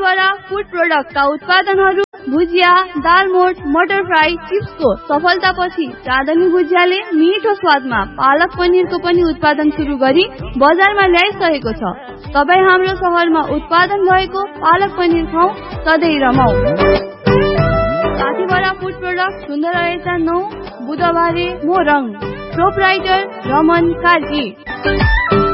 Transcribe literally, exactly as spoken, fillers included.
साथीवाला food प्रोडक्टका उत्पादनहरू भुजिया, दालमोट, मटर fry, चिप्सको सफलतापछि चाँदनी भुजियाले मिठो स्वादमा पालक पनिरको पनि उत्पादन सुरु गरी बजारमा ल्याइसकेको छ। तपाईँ हाम्रो शहरमा उत्पादन भएको पालक पनिर खाऊ, सधैँ रमाऊ। साथीवाला फूड प्रोडक्ट सुन्दर रहेछ नौ बुधबारे मोरङ। प्रोपराइटर रमन कार्की।